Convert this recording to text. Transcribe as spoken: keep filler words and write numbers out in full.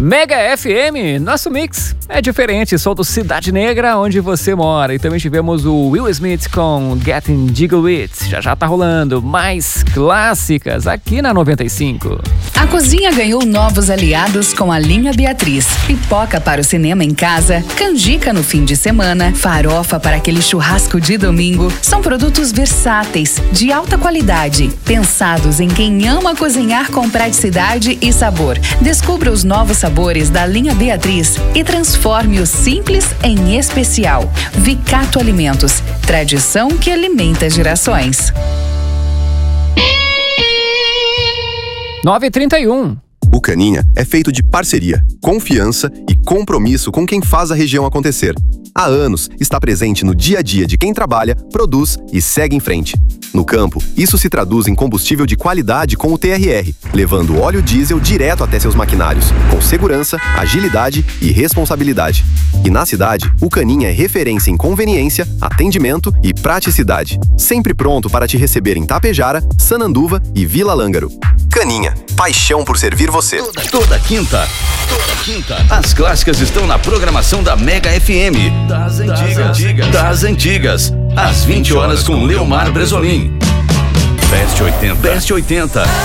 Mega F M, nosso mix é diferente, sou do Cidade Negra, onde você mora. E também tivemos o Will Smith com Getting Jiggle With. Já já tá rolando mais clássicas aqui na noventa e cinco. A cozinha ganhou novos aliados com a linha Beatriz. Pipoca para o cinema em casa, canjica no fim de semana, farofa para aquele churrasco de domingo. São produtos versáteis, de alta qualidade, pensados em quem ama cozinhar com praticidade e sabor. Descubra os novos sabores da linha Beatriz e transforme o simples em especial. Vicato Alimentos, tradição que alimenta gerações. nove e trinta e um. O Caninha é feito de parceria, confiança e compromisso com quem faz a região acontecer. Há anos, está presente no dia a dia de quem trabalha, produz e segue em frente. No campo, isso se traduz em combustível de qualidade com o T R R, levando óleo diesel direto até seus maquinários, com segurança, agilidade e responsabilidade. E na cidade, o Caninha é referência em conveniência, atendimento e praticidade. Sempre pronto para te receber em Tapejara, Sananduva e Vila Lângaro. Caninha, paixão por servir você. Toda, toda quinta, toda quinta, as clássicas estão na programação da Mega F M. Das antigas, das antigas, das antigas às vinte horas com Leomar Bresolim. Best oitenta. Best oitenta.